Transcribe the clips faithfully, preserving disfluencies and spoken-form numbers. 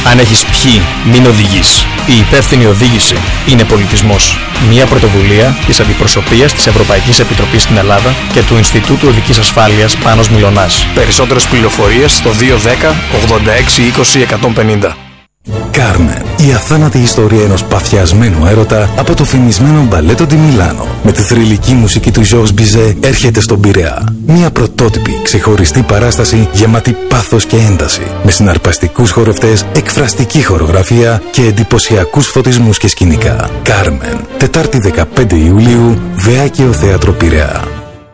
Αν έχεις πιει, μην οδηγείς. Η υπεύθυνη οδήγηση είναι πολιτισμός. Μια πρωτοβουλία της Αντιπροσωπείας της Ευρωπαϊκής Επιτροπής στην Ελλάδα και του Ινστιτούτου Οδικής Ασφάλειας Πάνος Μιλωνάς. Περισσότερες πληροφορίες στο δύο ένα μηδέν ογδόντα έξι είκοσι εκατόν πενήντα. Κάρμεν, η αθάνατη ιστορία ενός παθιασμένου έρωτα από το φημισμένο μπαλέτο τη Μιλάνο. Με τη θρυλική μουσική του Georges Bizet έρχεται στον Πειραιά. Μια πρωτότυπη, ξεχωριστή παράσταση γεμάτη πάθος και ένταση. Με συναρπαστικούς χορευτές, εκφραστική χορογραφία και εντυπωσιακούς φωτισμούς και σκηνικά. Κάρμεν, Τετάρτη δεκαπέντε Ιουλίου, Βεάκαιο Θέατρο Πειραιά.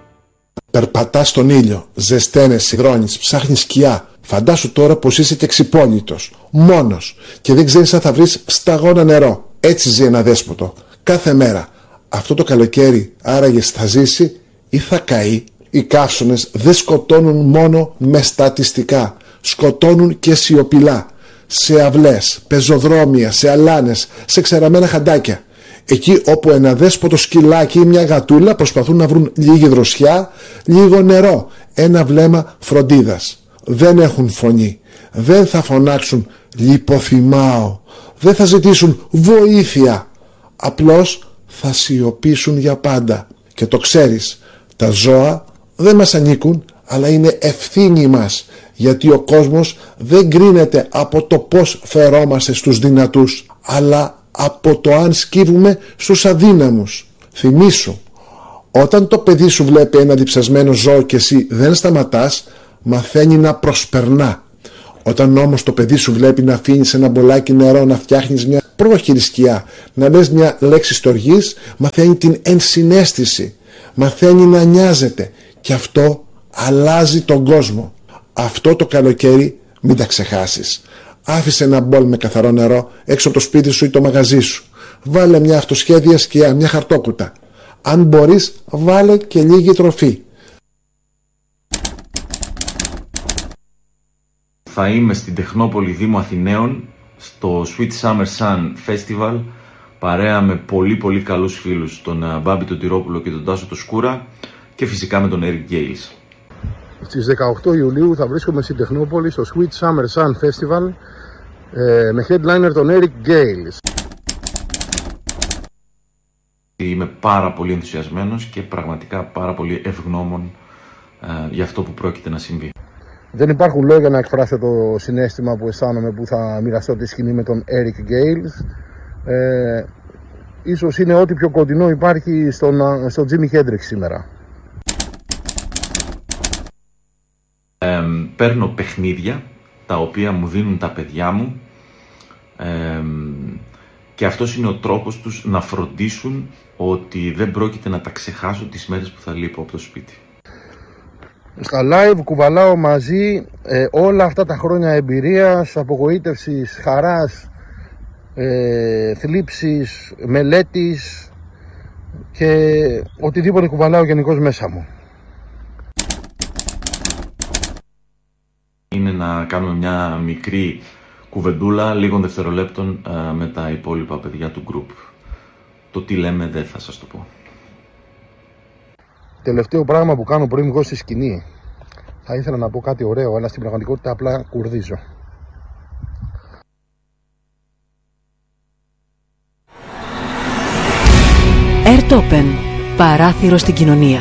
Περπατάς στον ήλιο, ζεσταίνεσαι, υδρώνεις, ψάχνεις σκιά. Φαντάσου τώρα πως είσαι και ξυπόλυτος, μόνος και δεν ξέρεις αν θα βρεις σταγόνα νερό. Έτσι ζει ένα δέσποτο, κάθε μέρα. Αυτό το καλοκαίρι άραγε θα ζήσει ή θα καεί. Οι καύσωνες δεν σκοτώνουν μόνο με στατιστικά, σκοτώνουν και σιωπηλά. Σε αυλές, πεζοδρόμια, σε αλάνες, σε ξεραμένα χαντάκια. Εκεί όπου ένα δέσποτο σκυλάκι ή μια γατούλα προσπαθούν να βρουν λίγη δροσιά, λίγο νερό, ένα βλέμμα φροντίδας. Δεν έχουν φωνή, δεν θα φωνάξουν λιποθυμάω, δεν θα ζητήσουν βοήθεια, απλώς θα σιωπήσουν για πάντα. Και το ξέρεις, τα ζώα δεν μας ανήκουν, αλλά είναι ευθύνη μας, γιατί ο κόσμος δεν κρίνεται από το πώς φερόμαστε στους δυνατούς, αλλά από το αν σκύβουμε στους αδύναμους. Θυμήσου, όταν το παιδί σου βλέπει ένα διψασμένο ζώο και εσύ δεν σταματάς, μαθαίνει να προσπερνά. Όταν όμως το παιδί σου βλέπει να αφήνεις ένα μπολάκι νερό, να φτιάχνεις μια πρόχειρη σκιά, να λες μια λέξη στοργής, μαθαίνει την ενσυναίσθηση, μαθαίνει να νοιάζεται και αυτό αλλάζει τον κόσμο. Αυτό το καλοκαίρι μην τα ξεχάσεις. Άφησε ένα μπολ με καθαρό νερό έξω από το σπίτι σου ή το μαγαζί σου. Βάλε μια αυτοσχέδια σκιά, μια χαρτόκουτα. Αν μπορείς, βάλε και λίγη τροφή. Θα είμαι στην Τεχνόπολη Δήμου Αθηναίων στο Sweet Summer Sun Festival παρέα με πολύ πολύ καλούς φίλους, τον Μπάμπη τον Τυρόπουλο και τον Τάσο το Σκούρα και φυσικά με τον Eric Gales. Στις δεκαοκτώ Ιουλίου θα βρίσκομαι στην Τεχνόπολη στο Sweet Summer Sun Festival ε, με headliner τον Eric Gales. Είμαι πάρα πολύ ενθουσιασμένος και πραγματικά πάρα πολύ ευγνώμων ε, για αυτό που πρόκειται να συμβεί. Δεν υπάρχουν λόγια να εκφράσω το συναίσθημα που αισθάνομαι που θα μοιραστώ τη σκηνή με τον Eric Gales. Ε, ίσως είναι ό,τι πιο κοντινό υπάρχει στον, στον Jimi Hendrix σήμερα. Ε, παίρνω παιχνίδια τα οποία μου δίνουν τα παιδιά μου ε, και αυτός είναι ο τρόπος τους να φροντίσουν ότι δεν πρόκειται να τα ξεχάσω τις μέρες που θα λείπω από το σπίτι. Στα live κουβαλάω μαζί ε, όλα αυτά τα χρόνια εμπειρίας, απογοήτευσης, χαράς, ε, θλίψης, μελέτης και οτιδήποτε κουβαλάω γενικώς μέσα μου. Είναι να κάνουμε μια μικρή κουβεντούλα λίγων δευτερολέπτων ε, με τα υπόλοιπα παιδιά του group. Το τι λέμε δεν θα σας το πω. Τελευταίο πράγμα που κάνω πριν βγω στη σκηνή. Θα ήθελα να πω κάτι ωραίο, αλλά στην πραγματικότητα απλά κουρδίζω. Airtopen. Παράθυρο στην κοινωνία.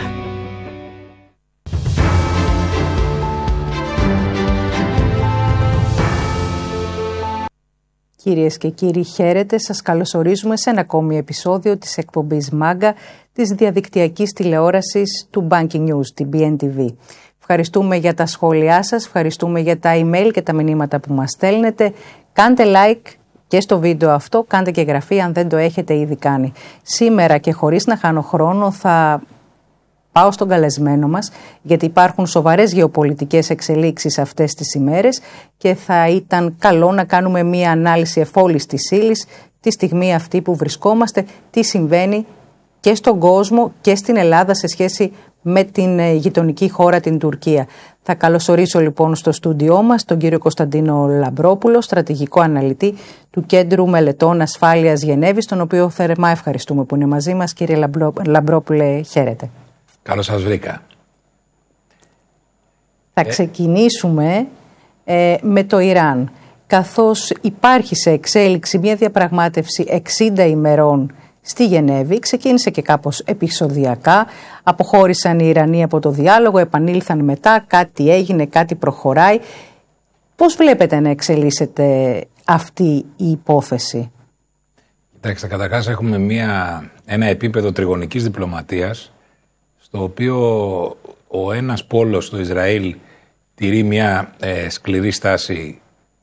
Κυρίες και κύριοι, χαίρετε. Σας καλωσορίζουμε σε ένα ακόμη επεισόδιο της εκπομπής Μάγκα της διαδικτυακής τηλεόρασης του Banking News, την μπι εν τι βι. Ευχαριστούμε για τα σχόλιά σας, ευχαριστούμε για τα email και τα μηνύματα που μας στέλνετε. Κάντε like και στο βίντεο αυτό, κάντε και εγγραφή αν δεν το έχετε ήδη κάνει. Σήμερα και χωρίς να χάνω χρόνο θα πάω στον καλεσμένο μας, γιατί υπάρχουν σοβαρές γεωπολιτικές εξελίξεις αυτές τις ημέρες και θα ήταν καλό να κάνουμε μία ανάλυση εφόλης της ύλης τη στιγμή αυτή που βρισκόμαστε, τι συμβαίνει και στον κόσμο και στην Ελλάδα σε σχέση με την γειτονική χώρα, την Τουρκία. Θα καλωσορίσω λοιπόν στο στούντιό μας τον κύριο Κωνσταντίνο Λαμπρόπουλο, στρατηγικό αναλυτή του Κέντρου Μελετών Ασφάλειας Γενέβης, τον οποίο θερμά ευχαριστούμε που είναι μαζί μας. Κύριε Λαμπρόπουλε, χαίρετε. Καλώς σας βρήκα. Θα ξεκινήσουμε ε, με το Ιράν. καθώς υπάρχει σε εξέλιξη μια διαπραγμάτευση εξήντα ημερών στη Γενέβη. Ξεκίνησε και κάπως επεισοδιακά, αποχώρησαν οι Ιρανοί από το διάλογο, επανήλθαν μετά, κάτι έγινε, κάτι προχωράει. Πώς βλέπετε να εξελίσσεται αυτή η υπόθεση? Κοιτάξτε, καταρχάς έχουμε μια, ένα επίπεδο τριγωνικής διπλωματίας, στο οποίο ο ένας πόλος, το Ισραήλ, τηρεί μια ε, σκληρή στάση,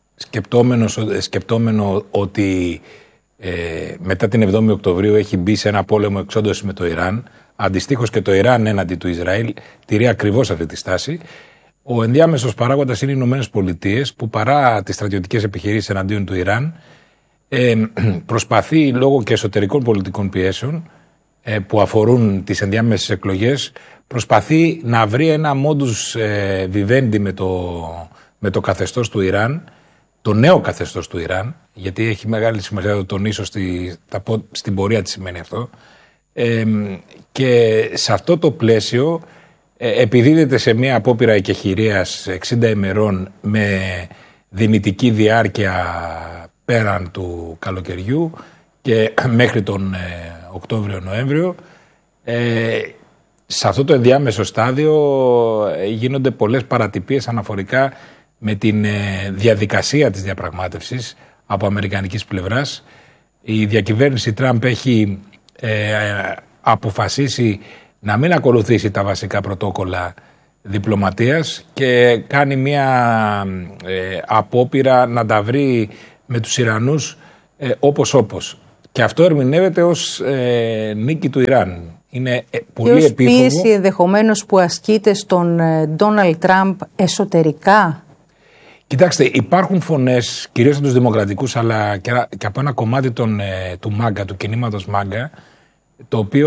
σκεπτόμενο ότι ε, μετά την εβδόμη Οκτωβρίου έχει μπει σε ένα πόλεμο εξόντωση με το Ιράν. Αντιστοίχως και το Ιράν έναντι του Ισραήλ τηρεί ακριβώς αυτή τη στάση. Ο ενδιάμεσος παράγοντας είναι οι Ηνωμένες Πολιτείες, που παρά τις στρατιωτικές επιχειρήσεις εναντίον του Ιράν ε, προσπαθεί λόγω και εσωτερικών πολιτικών πιέσεων ε, που αφορούν τις ενδιάμεσες εκλογές, προσπαθεί να βρει ένα modus ε, vivendi με το, με το καθεστώς του Ιράν, το νέο καθεστώς του Ιράν, γιατί έχει μεγάλη σημασία να το τονίσω στη, τα, στην πορεία τι σημαίνει αυτό, ε, και σε αυτό το πλαίσιο ε, επιδίδεται σε μια απόπειρα εκεχηρίας εξήντα ημερών με δυνητική διάρκεια πέραν του καλοκαιριού και μέχρι τον ε, Οκτώβριο-Νοέμβριο. Ε, σε αυτό το ενδιάμεσο στάδιο ε, γίνονται πολλές παρατυπίες αναφορικά με την ε, διαδικασία της διαπραγμάτευσης από αμερικανικής πλευράς. Η διακυβέρνηση Τραμπ έχει ε, αποφασίσει να μην ακολουθήσει τα βασικά πρωτόκολλα διπλωματίας και κάνει μια ε, απόπειρα να τα βρει με τους Ιρανούς ε, όπως όπως. Και αυτό ερμηνεύεται ως ε, νίκη του Ιράν. Είναι ε, πολύ και ως επίφοβο. Πίεση ενδεχομένως που ασκείται στον Ντόναλντ Τραμπ εσωτερικά. Κοιτάξτε, υπάρχουν φωνές, κυρίως από τους δημοκρατικούς, αλλά και, και από ένα κομμάτι των, ε, του Μάγκα, του κινήματος Μάγκα, το οποίο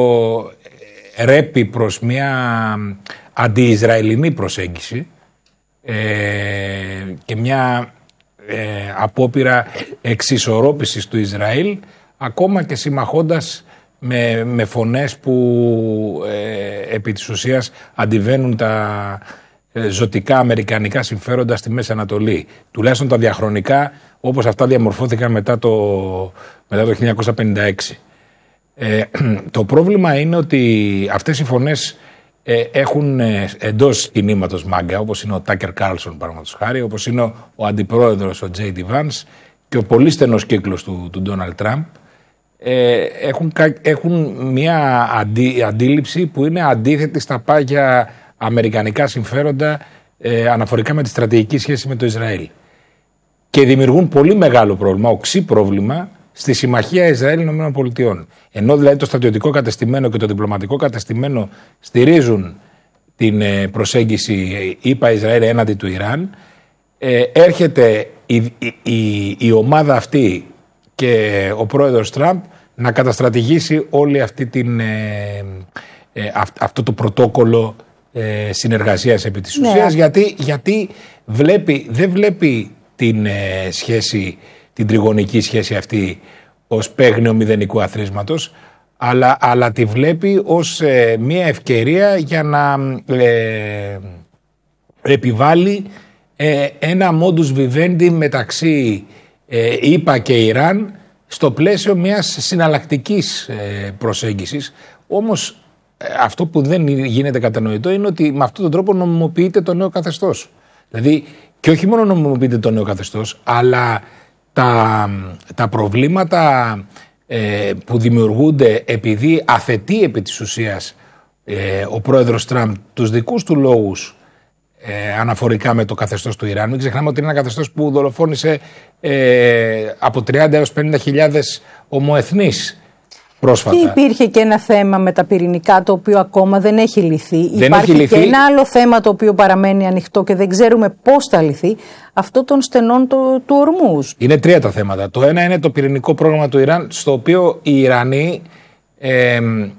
ρέπει προς μια αντι-Ισραηλινή προσέγγιση ε, και μια ε, απόπειρα εξισορρόπησης του Ισραήλ, ακόμα και συμμαχώντας με, με φωνές που ε, επί της ουσίας αντιβαίνουν τα ε, ζωτικά αμερικανικά συμφέροντα στη Μέση Ανατολή, τουλάχιστον τα διαχρονικά όπως αυτά διαμορφώθηκαν μετά το, μετά το χίλια εννιακόσια πενήντα έξι. Ε, το πρόβλημα είναι ότι αυτές οι φωνές ε, έχουν ε, εντός κινήματος Μάγκα, όπως είναι ο Τάκερ Κάρλσον παραδείγματος χάρη, όπως είναι ο, ο αντιπρόεδρος ο Τζέι Ντι Βάνς και ο πολύ στενός κύκλος του, του Ντόναλντ Τραμπ, ε, έχουν, έχουν μια αντί, αντίληψη που είναι αντίθετη στα πάγια αμερικανικά συμφέροντα ε, αναφορικά με τη στρατηγική σχέση με το Ισραήλ. Και δημιουργούν πολύ μεγάλο πρόβλημα, οξύ πρόβλημα, στη συμμαχία Ισραήλ-ΗΠΑ. Ενώ δηλαδή το στρατιωτικό κατεστημένο και το διπλωματικό κατεστημένο στηρίζουν την προσέγγιση ΗΠΑ-Ισραήλ έναντι του Ιράν, ε, έρχεται η, η, η, η ομάδα αυτή και ο πρόεδρος Τραμπ να καταστρατηγήσει όλη αυτή την, ε, ε, αυ, αυτό το πρωτόκολλο ε, συνεργασίας επί της ουσίας, ναι. γιατί, γιατί βλέπει, δεν βλέπει την ε, σχέση, την τριγωνική σχέση αυτή ως παίγνιο μηδενικού αθροίσματος, αλλά, αλλά τη βλέπει ως ε, μια ευκαιρία για να ε, επιβάλλει ε, ένα modus vivendi μεταξύ ε, ΗΠΑ και Ιράν στο πλαίσιο μιας συναλλακτικής ε, προσέγγισης. Όμως ε, αυτό που δεν γίνεται κατανοητό είναι ότι με αυτόν τον τρόπο νομιμοποιείται το νέο καθεστώς. Δηλαδή, και όχι μόνο νομιμοποιείται το νέο καθεστώς, αλλά τα, τα προβλήματα ε, που δημιουργούνται επειδή αθετεί επί της ουσίας ε, ο πρόεδρος Τραμπ τους δικούς του λόγους ε, αναφορικά με το καθεστώς του Ιράν. Μην ξεχνάμε ότι είναι ένα καθεστώς που δολοφόνησε ε, από τριάντα έως πενήντα χιλιάδες ομοεθνείς πρόσφατα. Και υπήρχε και ένα θέμα με τα πυρηνικά το οποίο ακόμα δεν έχει λυθεί. Δεν Υπάρχει έχει λυθεί. Και ένα άλλο θέμα το οποίο παραμένει ανοιχτό και δεν ξέρουμε πώς θα λυθεί, αυτό των στενών του, του Ορμούζ. Είναι τρία τα θέματα. Το ένα είναι το πυρηνικό πρόγραμμα του Ιράν, στο οποίο οι Ιρανοί ε,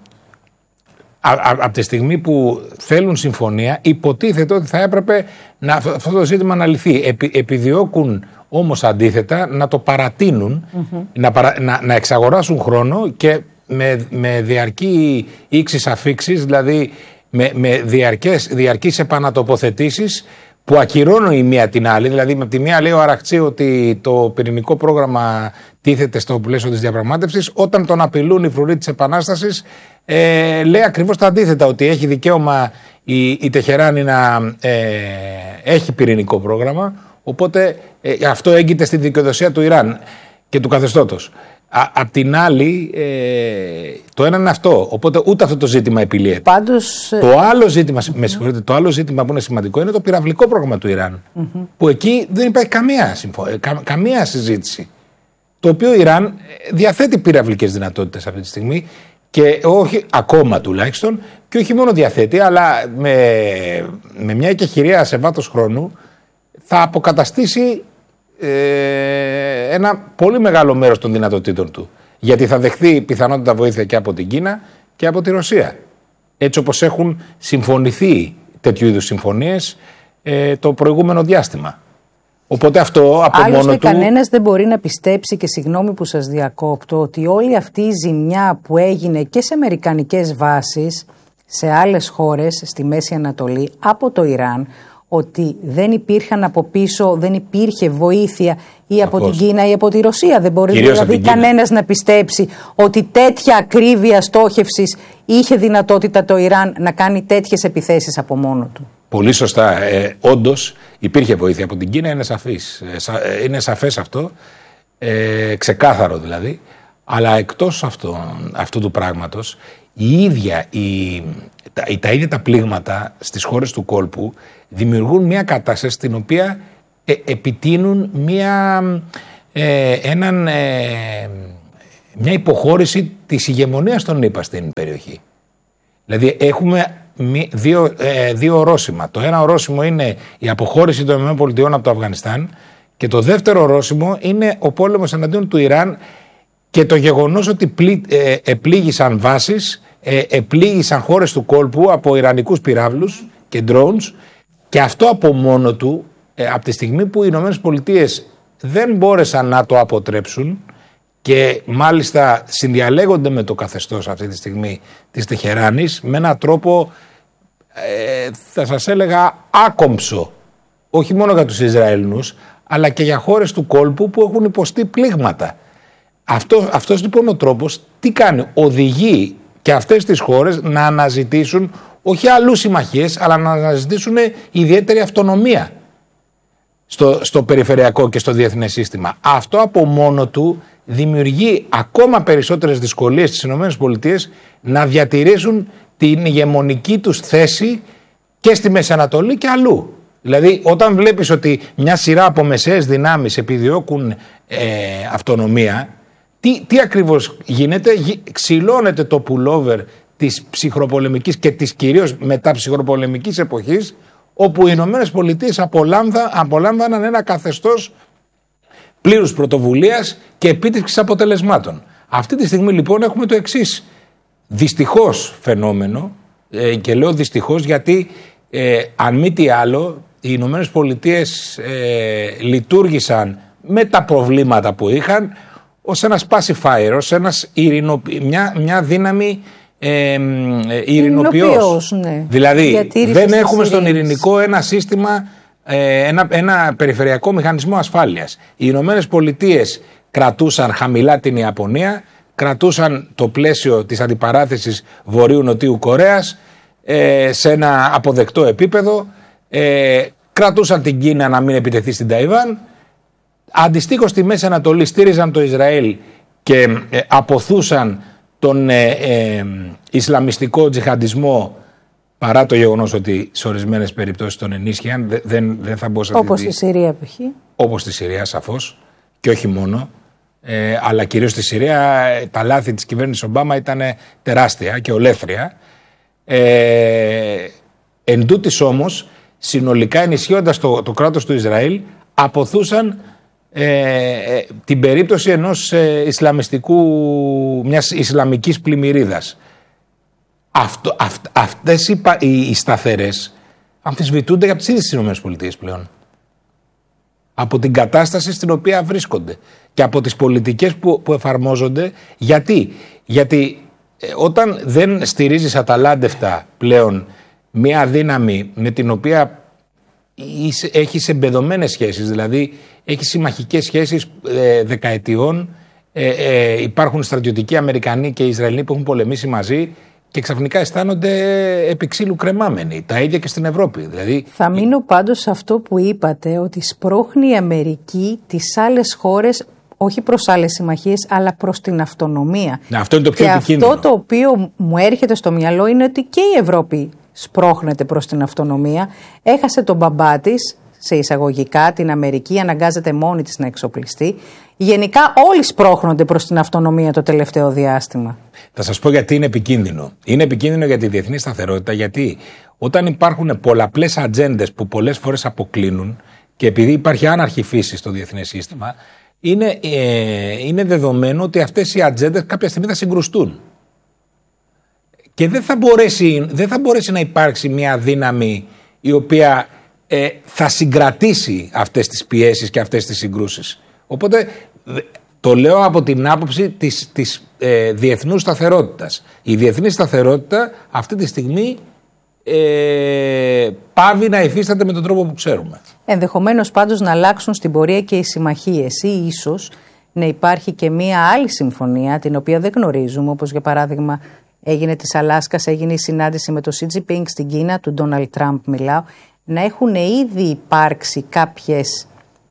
από τη στιγμή που θέλουν συμφωνία υποτίθεται ότι θα έπρεπε να, αυτό το ζήτημα να λυθεί. Επι, επιδιώκουν όμως αντίθετα να το παρατείνουν, mm-hmm. να, παρα, να, να εξαγοράσουν χρόνο και με, με διαρκή ήξεις αφήξεις, δηλαδή με, με διαρκές, διαρκείς επανατοποθετήσεις που ακυρώνουν η μία την άλλη. Δηλαδή, με τη μία λέει ο Αραχτσί ότι το πυρηνικό πρόγραμμα τίθεται στο πλαίσιο της διαπραγμάτευσης. Όταν τον απειλούν οι φρουροί της Επανάστασης, ε, λέει ακριβώς τα αντίθετα, ότι έχει δικαίωμα η, η Τεχεράνη να ε, έχει πυρηνικό πρόγραμμα. Οπότε ε, αυτό έγκυται στη δικαιοδοσία του Ιράν και του καθεστώτος. Α, απ' την άλλη, ε, το ένα είναι αυτό. Οπότε ούτε αυτό το ζήτημα επιλύεται. Πάντως, το άλλο ζήτημα, mm-hmm. με συγχωρείτε, το άλλο ζήτημα που είναι σημαντικό είναι το πυραυλικό πρόγραμμα του Ιράν. Mm-hmm. Που εκεί δεν υπάρχει καμία, συμφω... κα... καμία συζήτηση. Το οποίο ο Ιράν διαθέτει πυραυλικές δυνατότητες αυτή τη στιγμή και όχι ακόμα τουλάχιστον, και όχι μόνο διαθέτει, αλλά με, με μια εκεχηρία σε βάθος χρόνου θα αποκαταστήσει ε, ένα πολύ μεγάλο μέρος των δυνατοτήτων του. Γιατί θα δεχθεί πιθανότητα βοήθεια και από την Κίνα και από τη Ρωσία. Έτσι όπως έχουν συμφωνηθεί τέτοιου είδους συμφωνίες ε, το προηγούμενο διάστημα. Οπότε αυτό από Άλλωστε, μόνο του... κανένας δεν μπορεί να πιστέψει, και συγγνώμη που σας διακόπτω, ότι όλη αυτή η ζημιά που έγινε και σε αμερικανικές βάσεις σε άλλες χώρες στη Μέση Ανατολή από το Ιράν, ότι δεν υπήρχαν από πίσω, δεν υπήρχε βοήθεια ή από Ακώς. την Κίνα ή από τη Ρωσία. Δεν μπορεί Κυρίως δηλαδή κανένας να πιστέψει ότι τέτοια ακρίβεια στόχευσης είχε δυνατότητα το Ιράν να κάνει τέτοιες επιθέσεις από μόνο του. Πολύ σωστά. Ε, όντως υπήρχε βοήθεια από την Κίνα, είναι σαφής. Ε, σα, ε, είναι σαφές αυτό, ε, ξεκάθαρο δηλαδή. Αλλά εκτός αυτό, αυτού του πράγματος, η ίδια, η, τα, τα ίδια τα πλήγματα στις χώρες του κόλπου δημιουργούν μια κατάσταση στην οποία ε, επιτείνουν μια, ε, έναν, ε, μια υποχώρηση της ηγεμονίας των ΗΠΑ στην περιοχή. Δηλαδή έχουμε δύο, ε, δύο ορόσημα. Το ένα ορόσημο είναι η αποχώρηση των ΗΠΑ από το Αφγανιστάν και το δεύτερο ορόσημο είναι ο πόλεμος εναντίον του Ιράν και το γεγονός ότι πλή, ε, επλήγησαν βάσεις, ε, επλήγησαν χώρες του κόλπου από ιρανικούς πυράβλους και drones, και αυτό από μόνο του, ε, από τη στιγμή που οι ΗΠΑ δεν μπόρεσαν να το αποτρέψουν και μάλιστα συνδιαλέγονται με το καθεστώς αυτή τη στιγμή της Τεχεράνης με έναν τρόπο, ε, θα σας έλεγα, άκομψο, όχι μόνο για τους Ισραηλινούς αλλά και για χώρες του κόλπου που έχουν υποστεί πλήγματα. Αυτό, αυτός λοιπόν ο τρόπος τι κάνει? Οδηγεί και αυτές τις χώρες να αναζητήσουν όχι αλλού συμμαχίες, αλλά να αναζητήσουν ιδιαίτερη αυτονομία στο, στο περιφερειακό και στο διεθνές σύστημα. Αυτό από μόνο του δημιουργεί ακόμα περισσότερες δυσκολίες στις ΗΠΑ να διατηρήσουν την ηγεμονική τους θέση και στη Μέση Ανατολή και αλλού. Δηλαδή όταν βλέπεις ότι μια σειρά από μεσαίες δυνάμεις επιδιώκουν ε, αυτονομία, τι, τι ακριβώς γίνεται? Ξυλώνεται το pullover της ψυχροπολεμικής και της κυρίως μεταψυχροπολεμικής εποχής, όπου οι Ηνωμένες Πολιτείες απολάμβαναν ένα καθεστώς πλήρους πρωτοβουλίας και επίτευξης αποτελεσμάτων. Αυτή τη στιγμή λοιπόν έχουμε το εξής δυστυχώς φαινόμενο, ε, και λέω δυστυχώς γιατί ε, αν μη τι άλλο οι Ηνωμένες Πολιτείες ε, λειτουργήσαν με τα προβλήματα που είχαν ως ένας pacifier, ως ένας ειρηνο, μια, μια δύναμη ε, ειρηνοποιός. Ναι. Δηλαδή δεν έχουμε στον ειρηνικό ένα σύστημα, ε, ένα, ένα περιφερειακό μηχανισμό ασφάλειας. Οι Ηνωμένες Πολιτείες κρατούσαν χαμηλά την Ιαπωνία, κρατούσαν το πλαίσιο της αντιπαράθεσης Βορείου-Νοτίου Κορέας ε, σε ένα αποδεκτό επίπεδο, ε, κρατούσαν την Κίνα να μην επιτεθεί στην Ταϊβάν, αντιστοίχως στη Μέση Ανατολή στήριζαν το Ισραήλ και ε, αποθούσαν τον ε, ε, Ισλαμιστικό τζιχαντισμό, παρά το γεγονός ότι σε ορισμένες περιπτώσεις τον ενίσχυαν, δε, δεν, δεν θα μπορούσα να όπως στη Συρία π.χ. Όπως στη Συρία σαφώς και όχι μόνο, ε, αλλά κυρίως στη Συρία τα λάθη της κυβέρνησης Ομπάμα ήταν τεράστια και ολέθρια. Ε, εν τούτης όμως, συνολικά ενισχύοντας το, το κράτος του Ισραήλ, αποθούσαν ε, ε, την περίπτωση ενός ε, Ισλαμιστικού, μιας Ισλαμικής πλημμυρίδας. Αυτό, αυ, αυτές οι, οι, οι σταθερές αμφισβητούνται από τις ίδιες τις ΗΠΑ πλέον. Από την κατάσταση στην οποία βρίσκονται και από τις πολιτικές που, που εφαρμόζονται. Γιατί, Γιατί ε, όταν δεν στηρίζεις αταλάντευτα πλέον μια δύναμη με την οποία έχεις εμπεδωμένες σχέσεις, δηλαδή έχεις συμμαχικές σχέσεις ε, δεκαετιών, ε, ε, υπάρχουν στρατιωτικοί Αμερικανοί και Ισραηλοί που έχουν πολεμήσει μαζί και ξαφνικά αισθάνονται επί ξύλου κρεμάμενοι. Τα ίδια και στην Ευρώπη. Δηλαδή... Θα μείνω πάντως σε αυτό που είπατε, ότι σπρώχνει η Αμερική τις άλλες χώρες, όχι προς άλλες συμμαχίες, αλλά προς την αυτονομία. Να, αυτό είναι το πιο και επικίνδυνο. Αυτό το οποίο μου έρχεται στο μυαλό είναι ότι και η Ευρώπη σπρώχνεται προς την αυτονομία. Έχασε τον μπαμπά της, σε εισαγωγικά, την Αμερική, αναγκάζεται μόνη της να εξοπλιστεί. Γενικά όλοι σπρώχνονται προς την αυτονομία το τελευταίο διάστημα. Θα σας πω γιατί είναι επικίνδυνο. Είναι επικίνδυνο για τη διεθνή σταθερότητα, γιατί όταν υπάρχουν πολλαπλές ατζέντες που πολλές φορές αποκλίνουν και επειδή υπάρχει άναρχη φύση στο διεθνές σύστημα, είναι, ε, είναι δεδομένο ότι αυτές οι ατζέντες κάποια στιγμή θα συγκρουστούν. Και δεν θα μπορέσει, δεν θα μπορέσει να υπάρξει μια δύναμη η οποία ε, θα συγκρατήσει αυτές τις πιέσεις και αυτές τις συγκρούσεις. Οπότε το λέω από την άποψη της, της ε, διεθνούς σταθερότητας. Η διεθνή σταθερότητα αυτή τη στιγμή ε, πάβει να υφίσταται με τον τρόπο που ξέρουμε. Ενδεχομένως πάντως να αλλάξουν στην πορεία και οι συμμαχίες ή ίσως να υπάρχει και μία άλλη συμφωνία την οποία δεν γνωρίζουμε, όπως για παράδειγμα έγινε της Αλάσκας, έγινε η συνάντηση με τον Σι Τζι Πίνγκ στην Κίνα, του Ντόναλντ Τραμπ μιλάω, να έχουν ήδη υπάρξει κάποιες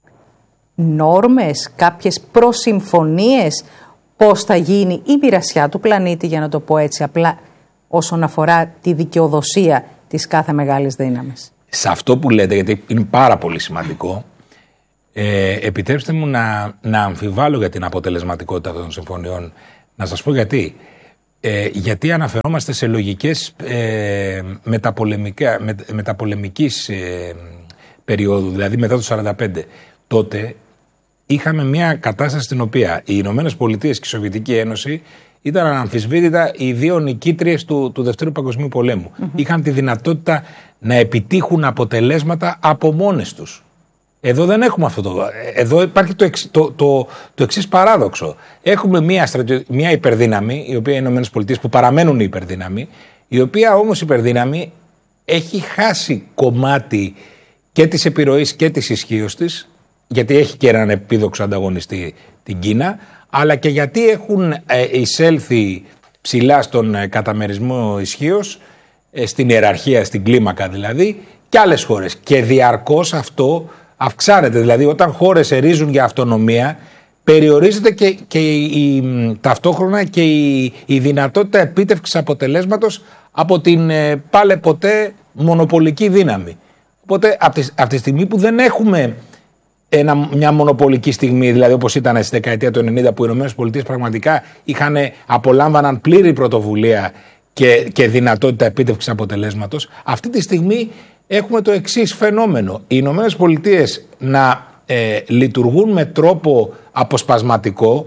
νόρμες, κάποιες προσυμφωνίες πώς θα γίνει η μοιρασιά του πλανήτη, για να το πω έτσι απλά, όσον αφορά τη δικαιοδοσία της κάθε μεγάλης δύναμης. Σε αυτό που λέτε, γιατί είναι πάρα πολύ σημαντικό, ε, επιτρέψτε μου να, να αμφιβάλλω για την αποτελεσματικότητα αυτών των συμφωνιών. Να σας πω γιατί. Ε, γιατί αναφερόμαστε σε λογικές ε, μεταπολεμικά, με, μεταπολεμικής ε, περίοδου, δηλαδή μετά το σαράντα πέντε. Τότε είχαμε μια κατάσταση στην οποία οι Ηνωμένες Πολιτείες και η Σοβιετική Ένωση ήταν αναμφισβήτητα οι δύο νικήτριες του, του Δευτέρου Παγκοσμίου Πολέμου. Mm-hmm. Είχαν τη δυνατότητα να επιτύχουν αποτελέσματα από μόνες τους. Εδώ δεν έχουμε αυτό το... Εδώ υπάρχει το, εξ, το, το, το εξής παράδοξο. Έχουμε μια, στρατιω, μια υπερδύναμη, η οποία είναι οι Ηνωμένες Πολιτείες, που παραμένουν η υπερδύναμη, η οποία όμως η υπερδύναμη έχει χάσει κομμάτι και της επιρροής και της ισχύως της, γιατί έχει και έναν επίδοξο ανταγωνιστή, την Κίνα, αλλά και γιατί έχουν ε, εισέλθει ψηλά στον ε, καταμερισμό ισχύως, ε, στην ιεραρχία, στην κλίμακα δηλαδή, και άλλες χώρες. Και διαρκώς αυτό αυξάνεται. Δηλαδή, όταν χώρες ερίζουν για αυτονομία, περιορίζεται και, και η, η, ταυτόχρονα και η, η δυνατότητα επίτευξης αποτελέσματος από την ε, πάλε ποτέ μονοπολική δύναμη. Οπότε, από τη, από τη στιγμή που δεν έχουμε ένα, μια μονοπολική στιγμή, δηλαδή όπως ήταν στη δεκαετία του ενενήντα, που οι ΗΠΑ πραγματικά είχαν, απολάμβαναν πλήρη πρωτοβουλία και, και δυνατότητα επίτευξης αποτελέσματος, αυτή τη στιγμή έχουμε το εξής φαινόμενο. Οι Ηνωμένες Πολιτείες να ε, λειτουργούν με τρόπο αποσπασματικό,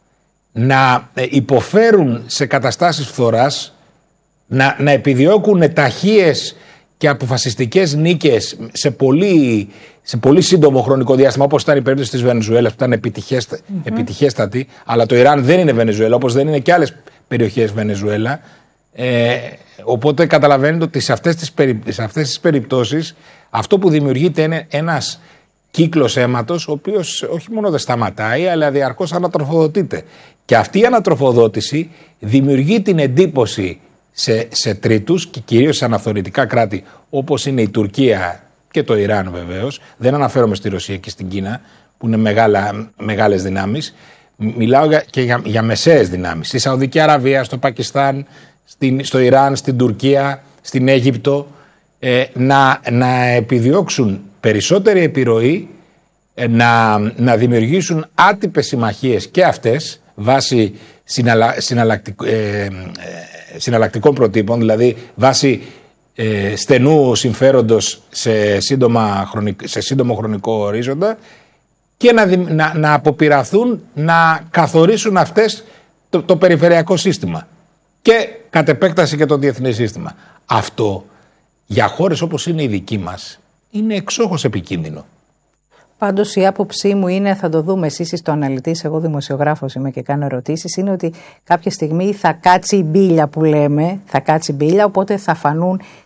να ε, υποφέρουν σε καταστάσεις φθοράς, να, να επιδιώκουν ταχείες και αποφασιστικές νίκες σε πολύ, σε πολύ σύντομο χρονικό διάστημα, όπως ήταν η περίπτωση της Βενεζουέλας, που ήταν επιτυχέστα, mm-hmm. επιτυχέστατη, αλλά το Ιράν δεν είναι Βενεζουέλα, όπως δεν είναι και άλλες περιοχές Βενεζουέλα. Ε, οπότε καταλαβαίνετε ότι σε αυτές τις, περι, σε αυτές τις περιπτώσεις αυτό που δημιουργείται είναι ένας κύκλος αίματος, ο οποίος όχι μόνο δεν σταματάει, αλλά διαρκώς ανατροφοδοτείται. Και αυτή η ανατροφοδότηση δημιουργεί την εντύπωση σε, σε τρίτους και κυρίως σε αναφθορητικά κράτη, όπως είναι η Τουρκία και το Ιράν βεβαίως. Δεν αναφέρομαι στη Ρωσία και στην Κίνα, που είναι μεγάλα, μεγάλες δυνάμεις. Μιλάω για, και για, για μεσαίες δυνάμεις. Στη Σαουδική Αραβία, στο Πακιστάν, στην, στο Ιράν, στην Τουρκία, στην Αίγυπτο, ε, να, να επιδιώξουν περισσότερη επιρροή, ε, να, να δημιουργήσουν άτυπες συμμαχίες και αυτές βάσει συναλλα, συναλλακτικ, ε, ε, συναλλακτικών προτύπων, δηλαδή βάσει ε, στενού συμφέροντος σε, σύντομα, σε σύντομο χρονικό ορίζοντα, και να, να, να αποπειραθούν να καθορίσουν αυτές το, το περιφερειακό σύστημα και κατ' επέκταση και το διεθνές σύστημα. Αυτό για χώρες όπως είναι η δική μας είναι εξόχως επικίνδυνο. Πάντως η άποψή μου είναι, θα το δούμε, εσείς είστε ο αναλυτής, εγώ δημοσιογράφος είμαι και κάνω ερωτήσεις, είναι ότι κάποια στιγμή θα κάτσει η μπίλια που λέμε, θα κάτσει η μπίλια, οπότε θα φανούν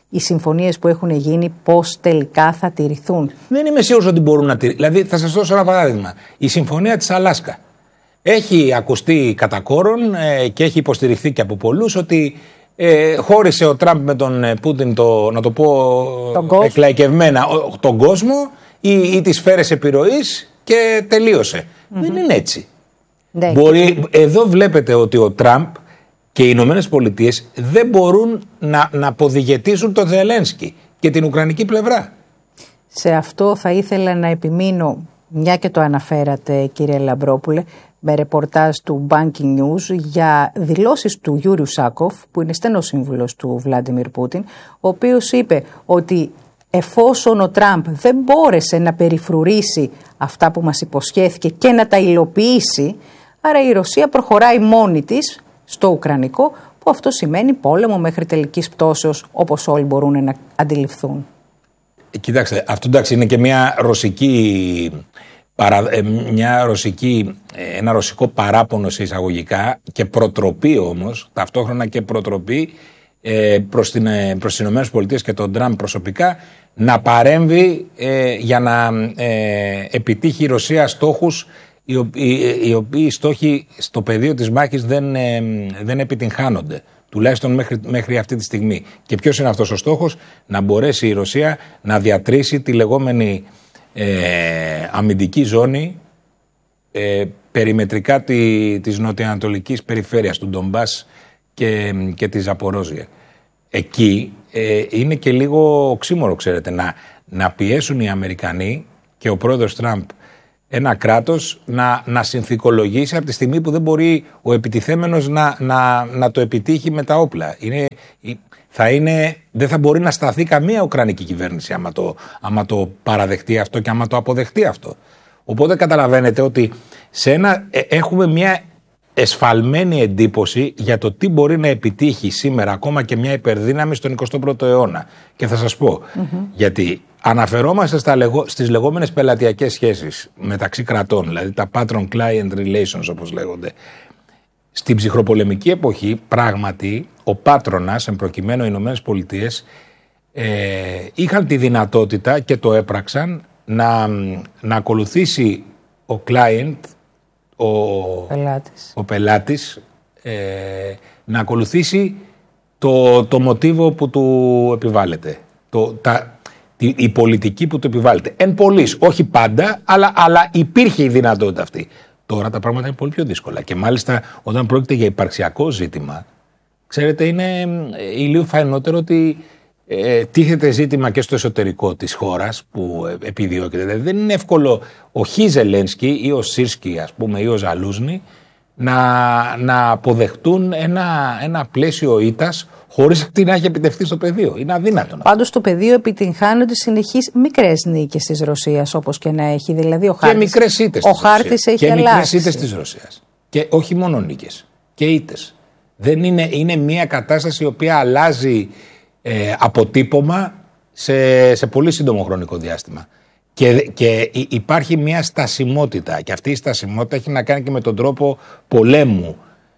οι συμφωνίες που έχουν γίνει πώς τελικά θα τηρηθούν. Δεν είμαι σίγουρος ότι μπορούν να τηρηθούν. Δηλαδή θα σας δώσω ένα παράδειγμα. Η συμφωνία της Αλάσκα έχει ακουστεί κατά κόρον ε, και έχει υποστηριχθεί και από πολλούς ότι ε, χώρισε ο Τραμπ με τον Πούτιν, το, να το πω τον εκλαϊκευμένα, κόσμο. τον κόσμο ή, ή τις σφαίρες επιρροής και τελείωσε. Mm-hmm. Δεν είναι έτσι. Ναι. Μπορεί, εδώ βλέπετε ότι ο Τραμπ και οι Ηνωμένες Πολιτείες δεν μπορούν να, να αποδιγετήσουν τον Ζελένσκι και την Ουκρανική πλευρά. Σε αυτό θα ήθελα να επιμείνω, μια και το αναφέρατε κύριε Λαμπρόπουλε, με ρεπορτάζ του Banking News για δηλώσεις του Γιούριου Σάκοφ, που είναι στενός σύμβουλος του Βλάντιμιρ Πούτιν, ο οποίος είπε ότι εφόσον ο Τραμπ δεν μπόρεσε να περιφρουρήσει αυτά που μας υποσχέθηκε και να τα υλοποιήσει, άρα η Ρωσία προχωράει μόνη της στο Ουκρανικό, που αυτό σημαίνει πόλεμο μέχρι τελικής πτώσεως, όπως όλοι μπορούν να αντιληφθούν. Κοιτάξτε, αυτό εντάξει είναι και μια ρωσική, μια ρωσική, ένα ρωσικό παράπονο σε εισαγωγικά και προτροπή όμως, ταυτόχρονα και προτροπή προς, την, προς τις Ηνωμένες Πολιτείες και τον Τραμπ προσωπικά να παρέμβει ε, για να ε, επιτύχει η Ρωσία στόχους οι οποίοι, οι οποίοι στόχοι στο πεδίο της μάχης δεν, ε, δεν επιτυγχάνονται. Τουλάχιστον μέχρι, μέχρι αυτή τη στιγμή. Και ποιος είναι αυτός ο στόχος? Να μπορέσει η Ρωσία να διατρήσει τη λεγόμενη ε, αμυντική ζώνη ε, περιμετρικά τη, της νοτιοανατολικής περιφέρειας του Ντομπάς και, και τη Ζαπορόζια. Εκεί ε, είναι και λίγο οξύμορο, ξέρετε, να, να πιέσουν οι Αμερικανοί και ο πρόεδρος Τραμπ ένα κράτος να, να συνθηκολογήσει από τη στιγμή που δεν μπορεί ο επιτιθέμενος να, να, να το επιτύχει με τα όπλα. Είναι, θα είναι, δεν θα μπορεί να σταθεί καμία ουκρανική κυβέρνηση άμα το, άμα το παραδεχτεί αυτό και άμα το αποδεχτεί αυτό. Οπότε καταλαβαίνετε ότι σε ένα, ε, έχουμε μια εσφαλμένη εντύπωση για το τι μπορεί να επιτύχει σήμερα ακόμα και μια υπερδύναμη στον εικοστό πρώτο αιώνα. Και θα σας πω, mm-hmm. γιατί αναφερόμαστε στα λεγό, στις λεγόμενες πελατειακές σχέσεις μεταξύ κρατών, δηλαδή τα patron-client relations όπως λέγονται. Στην ψυχροπολεμική εποχή, πράγματι, ο πάτρονας, εν προκειμένου οι Ηνωμένες Πολιτείες, ε, είχαν τη δυνατότητα και το έπραξαν να, να ακολουθήσει ο client, ο πελάτης, ο πελάτης ε, να ακολουθήσει το, το μοτίβο που του επιβάλλεται. Το, τα, η, η πολιτική που του επιβάλλεται. Εν πολλοίς, όχι πάντα, αλλά, αλλά υπήρχε η δυνατότητα αυτή. Τώρα τα πράγματα είναι πολύ πιο δύσκολα. Και μάλιστα όταν πρόκειται για υπαρξιακό ζήτημα, ξέρετε, είναι ηλίου φαϊνότερο ότι ε, τίθεται ζήτημα και στο εσωτερικό της χώρας που ε, επιδιώκεται. Δηλαδή δεν είναι εύκολο ο Χι Ζελένσκι ή ο Σίρσκι, ας πούμε, ή ο Ζαλούζνη να, να αποδεχτούν ένα, ένα πλαίσιο ήττας χωρίς να έχει επιτευχθεί στο πεδίο. Είναι αδύνατο. Πάντως στο πεδίο επιτυγχάνονται συνεχείς μικρές νίκες της Ρωσίας, όπως και να έχει. Δηλαδή ο χάρτης, και μικρές ήττες ο χάρτης έχει και αλλάξει. Μικρές ήττες της Ρωσίας. Και όχι μόνο νίκες. Και ήττες. Δεν είναι, είναι μια κατάσταση η οποία αλλάζει ε, αποτύπωμα σε, σε πολύ σύντομο χρονικό διάστημα. Και, και υπάρχει μια στασιμότητα. Και αυτή η στασιμότητα έχει να κάνει και με τον τρόπο πολέμου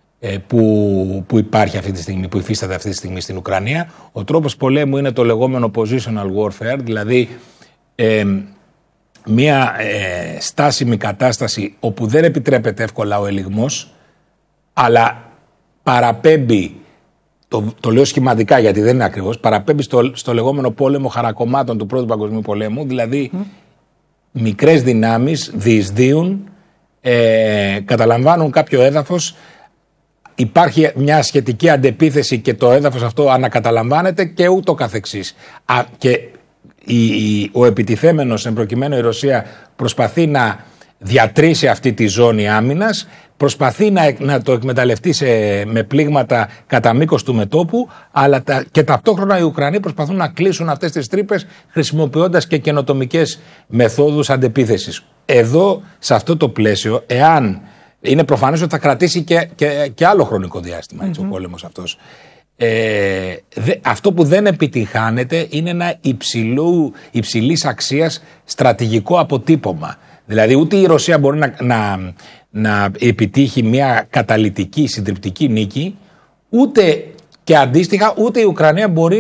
Που, που υπάρχει αυτή τη στιγμή, που υφίσταται αυτή τη στιγμή στην Ουκρανία. Ο τρόπος πολέμου είναι το λεγόμενο positional warfare, δηλαδή ε, μια ε, στάσιμη κατάσταση όπου δεν επιτρέπεται εύκολα ο ελιγμός, αλλά παραπέμπει, το, το λέω σχηματικά γιατί δεν είναι ακριβώς, παραπέμπει στο, στο λεγόμενο πόλεμο χαρακομμάτων του Πρώτου Παγκοσμίου Πολέμου, δηλαδή mm. μικρές δυνάμεις διεισδύουν, ε, καταλαμβάνουν κάποιο έδαφος, υπάρχει μια σχετική αντεπίθεση και το έδαφος αυτό ανακαταλαμβάνεται και ούτω καθεξής. Α, και η, η, ο επιτιθέμενος, εν προκειμένου η Ρωσία, προσπαθεί να διατρήσει αυτή τη ζώνη άμυνας, προσπαθεί να, να το εκμεταλλευτεί σε, με πλήγματα κατά μήκος του μετώπου, αλλά τα, και ταυτόχρονα οι Ουκρανοί προσπαθούν να κλείσουν αυτές τις τρύπες χρησιμοποιώντας και καινοτομικές μεθόδους αντεπίθεσης. Εδώ, σε αυτό το πλαίσιο, εάν είναι προφανές ότι θα κρατήσει και, και, και άλλο χρονικό διάστημα, έτσι, mm-hmm. ο πόλεμος αυτός. Ε, δε, αυτό που δεν επιτυγχάνεται είναι ένα υψηλού, υψηλής αξίας στρατηγικό αποτύπωμα. Δηλαδή ούτε η Ρωσία μπορεί να, να, να επιτύχει μια καταλυτική, συντριπτική νίκη, ούτε και αντίστοιχα ούτε η Ουκρανία μπορεί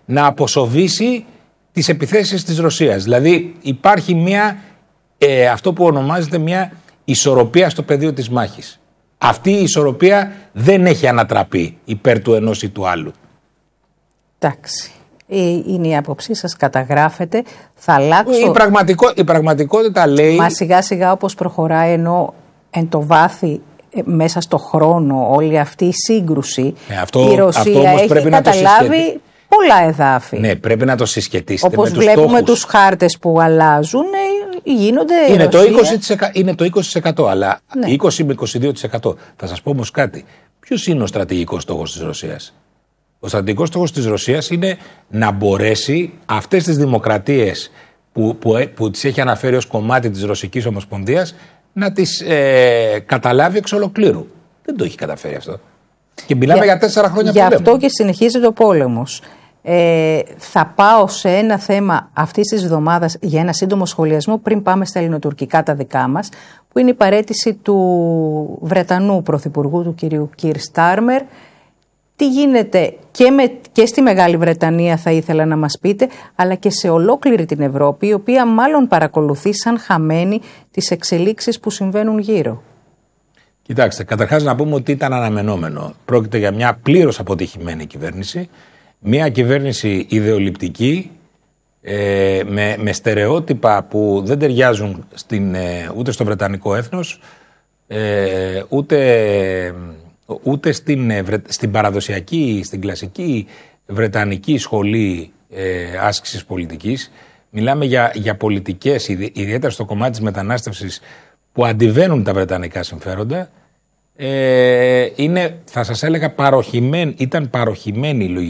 να αποσοβήσει τις επιθέσεις της Ρωσίας. Δηλαδή υπάρχει μια, ε, αυτό που ονομάζεται μια ισορροπία στο πεδίο της μάχης. Αυτή η ισορροπία δεν έχει ανατραπεί υπέρ του ενός ή του άλλου. Εντάξει. Είναι η άποψή σας, καταγράφεται. Θα αλλάξω. Η, πραγματικο... η πραγματικότητα λέει. Μα σιγά σιγά όπως προχωράει, ενώ εν το βάθη μέσα στο χρόνο όλη αυτή η σύγκρουση, ε, αυτό, η Ρωσία αυτό όμως έχει πρέπει καταλάβει να το πολλά εδάφη. Ναι, πρέπει να το συσχετίσετε όπως με τους βλέπουμε στόχους. τους χάρτες που αλλάζουν, γίνονται. Είναι, Ρωσία... το είκοσι τοις εκατό, είναι το είκοσι τοις εκατό, αλλά ναι. είκοσι με είκοσι δύο τοις εκατό. Θα σας πω όμως κάτι. Ποιος είναι ο στρατηγικός στόχος της Ρωσίας? Ο στρατηγικός στόχος της Ρωσίας είναι να μπορέσει αυτές τις δημοκρατίες που, που, που τις έχει αναφέρει ως κομμάτι της Ρωσικής Ομοσπονδίας να τις ε, καταλάβει εξ ολοκλήρου. Δεν το έχει καταφέρει αυτό. Και μιλάμε για, για τέσσερα χρόνια πολέμου. Γι' πολέμου. αυτό και συνεχίζεται ο πόλεμος. Ε, θα πάω σε ένα θέμα αυτής της εβδομάδας για ένα σύντομο σχολιασμό πριν πάμε στα ελληνοτουρκικά τα δικά μας, που είναι η παραίτηση του Βρετανού Πρωθυπουργού, του κυρίου Κιρ Στάρμερ. Τι γίνεται και, με, και στη Μεγάλη Βρετανία, θα ήθελα να μας πείτε, αλλά και σε ολόκληρη την Ευρώπη, η οποία μάλλον παρακολουθεί σαν χαμένη τις εξελίξεις που συμβαίνουν γύρω. Κοιτάξτε, καταρχάς να πούμε ότι ήταν αναμενόμενο. Πρόκειται για μια πλήρως αποτυχημένη κυβέρνηση, μια κυβέρνηση ιδεολειπτική, ε, με, με στερεότυπα που δεν ταιριάζουν στην, ε, ούτε στο βρετανικό έθνος, ε, ούτε... ούτε στην, στην παραδοσιακή, στην κλασική βρετανική σχολή ε, άσκησης πολιτικής. Μιλάμε για, για πολιτικές, ιδιαίτερα στο κομμάτι της μετανάστευσης, που αντιβαίνουν τα βρετανικά συμφέροντα. Ε, είναι, θα σας έλεγα, παροχημένη, ήταν παροχημένη η λογική